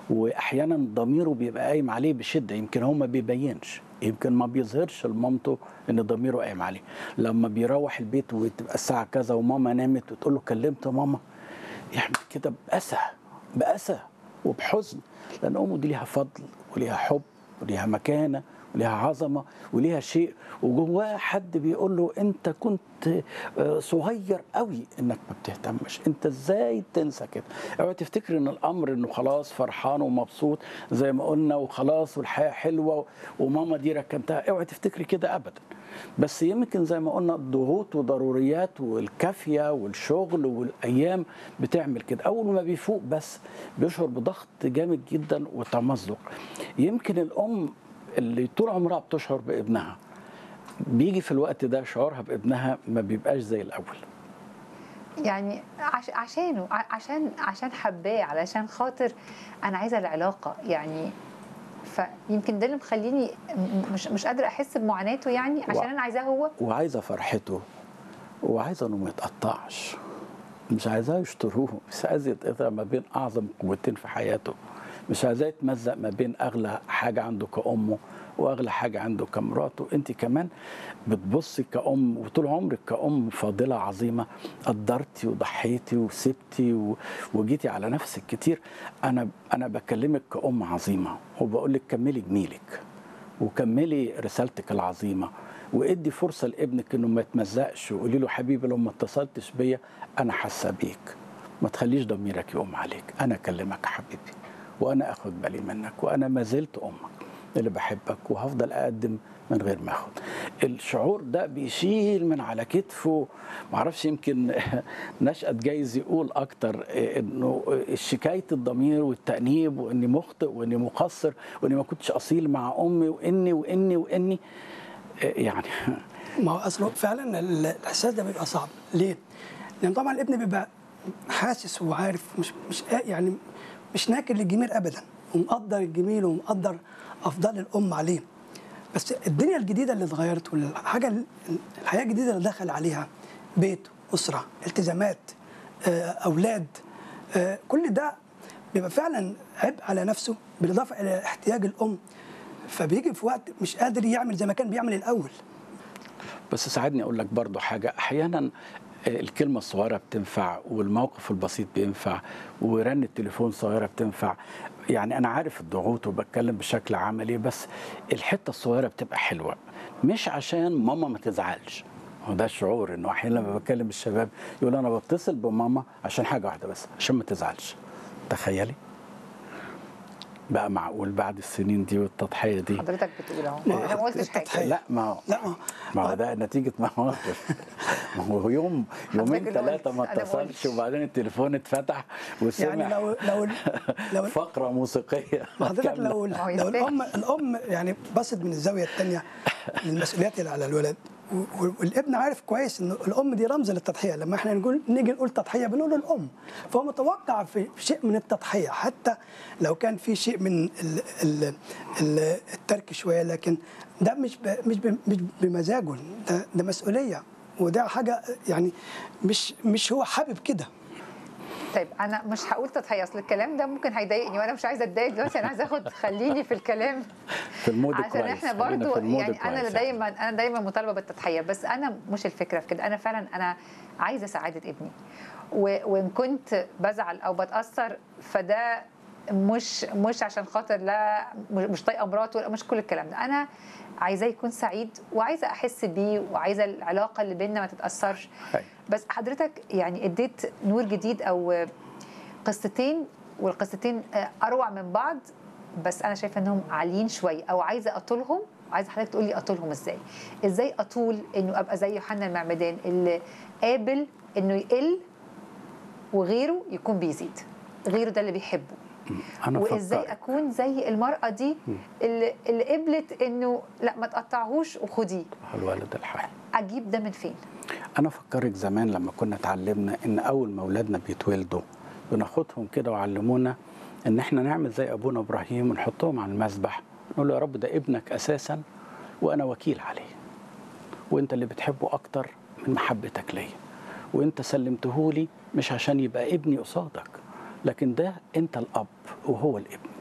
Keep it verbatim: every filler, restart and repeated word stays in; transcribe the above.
واحيانا ضميره بيبقى قايم عليه بشده، يمكن هو ما بيبينش، يمكن ما بيظهرش لمامته ان ضميره قايم عليه. لما بيروح البيت وتبقى الساعه كذا وماما نامت وتقول له كلمت ماما، يعمل كده بأسى بأسى وبحزن، لان امه دي ليها فضل وليها حب وليها مكانه وليها عظمه وليها شيء، وجواه حد بيقول له انت كنت صغير قوي انك ما بتهتمش، انت ازاي تنسى كده؟ اوعى تفتكر ان الامر انه خلاص فرحان ومبسوط زي ما قلنا وخلاص والحياه حلوه وماما دي ركنتها، اوعى تفتكري كده ابدا. بس يمكن زي ما قلنا الضغوط وضروريات والكافيه والشغل والايام بتعمل كده، اول ما بيفوق بس بيشعر بضغط جامد جدا وتمزق. يمكن الام اللي طول عمرها بتشعر بابنها بيجي في الوقت ده شعورها بابنها ما بيبقاش زي الاول. يعني عش عشانه عشان عشان حباه، علشان خاطر انا عايزه العلاقه يعني. فيمكن ده اللي مخليني مش مش قادره احس بمعاناته، يعني عشان انا عايزاه هو، وعايزه فرحته، وعايزه انه ما يتقطعش، مش عايزاه يشتروه، مش عايز يتقطع ما بين اعظم قوتين في حياته، مش عايزاه يتمزق ما بين اغلى حاجه عنده كامه واغلى حاجه عنده كمراته. انت كمان بتبصي كأم، وطول عمرك كأم فاضله عظيمه، قدرتي وضحيتي وسبتي وجيتي على نفسك كتير. انا انا بكلمك كأم عظيمه وبقول لك كملي جميلك وكملي رسالتك العظيمه، وادي فرصه لابنك انه ما يتمزقش، وقولي له حبيبي لو ما اتصلتش بيا انا حاسه بيك، ما تخليش ضميرك يقوم عليك، انا اكلمك حبيبي وانا اخد بالي منك، وانا ما زلت امك اللي بحبك وهفضل اقدم من غير ما اخد. الشعور ده بيشيل من على كتفه، معرفش يمكن نشأت جايز يقول اكتر انه شكايه الضمير والتأنيب واني مخطئ واني مقصر واني ما كنتش اصيل مع امي واني واني واني يعني. ما هو اصله فعلا الاحساس ده بيبقى صعب. ليه؟ لان طبعا الابن بيبقى حاسس وعارف، مش مش يعني مش ناكر للجميل ابدا، ومقدر الجميل ومقدر افضال الام عليه. بس الدنيا الجديده اللي اتغيرت والحاجه الحياه الجديده اللي دخل عليها، بيت، اسره، التزامات، اولاد، كل ده بيبقى فعلا عبء على نفسه، بالاضافه الى احتياج الام، فبيجي في وقت مش قادر يعمل زي ما كان بيعمل الاول. بس ساعدني اقول لك برضو حاجه، احيانا الكلمه الصغيره بتنفع والموقف البسيط بينفع ورن التليفون صغيره بتنفع. يعني انا عارف الضغوط وبتكلم بشكل عملي، بس الحته الصغيره بتبقى حلوه، مش عشان ماما ما تزعلش. هو ده الشعور، انه احيانا لما بكلم الشباب يقول انا بتصل بماما عشان حاجه واحده بس، عشان ما تزعلش. تخيلي بقى، معقول بعد السنين دي والتضحيه دي؟ حضرتك بتقول اهو انا ما قلتش حاجه. لا ما لا ما هو ده نتيجه مواقف. ما هو يوم يومين ثلاثه ما اتصلش وبعدين التليفون اتفتح وسمع يعني لو لو لو فقره موسيقيه. حضرتك لو لو الام الام يعني بصت من الزاويه الثانيه للمسؤوليات اللي على الولد، والابن عارف كويس ان الام دي رمز للتضحيه. لما احنا نقول نيجي نقول تضحيه بنقول الام، فهو متوقع في شيء من التضحيه، حتى لو كان في شيء من ال ال ال الترك شويه، لكن ده مش ب مش ب مش بمزاجه، ده ده مسؤوليه، وده حاجه يعني مش مش هو حابب كده. طيب انا مش هقول تضحيه، اصل الكلام ده ممكن هيضايقني وانا مش عايزه اتضايق دلوقتي، انا عايزه اخد خليني في الكلام في المود عشان كويس. احنا برضو يعني كويس. انا دايما انا دايما مطالبه بالتضحيه، بس انا مش الفكره في كده. انا فعلا انا عايزه سعاده ابني، وان كنت بزعل او بتاثر فده مش مش عشان خاطر لا مش طايقه مراته، مش كل الكلام ده. انا عايزاه يكون سعيد وعايزه احس بيه وعايزه العلاقه اللي بيننا ما تتاثرش. بس حضرتك يعني اديت نور جديد او قصتين، والقصتين اروع من بعض، بس انا شايفه انهم عاليين شويه، او عايزه اطولهم. عايزه حضرتك تقول لي اطولهم ازاي؟ ازاي اطول انه ابقى زي يوحنا المعمدان اللي قابل انه يقل وغيره يكون بيزيد، غيره ده اللي بيحبه. أنا وازاي فكرك. اكون زي المراه دي اللي, اللي قبلت انه لا ما تقطعهوش وخديه. الولد الحي. اجيب ده من فين؟ انا فكرك زمان لما كنا اتعلمنا ان اول ما اولادنا بيتولدوا بناخدهم كده وعلمونا ان احنا نعمل زي ابونا ابراهيم ونحطهم على المذبح، نقول له يا رب ده ابنك اساسا وانا وكيل عليه، وانت اللي بتحبه اكتر من محبتك ليا، وانت سلمته لي مش عشان يبقى ابني قصادك، لكن ده انت الاب وهو الابن.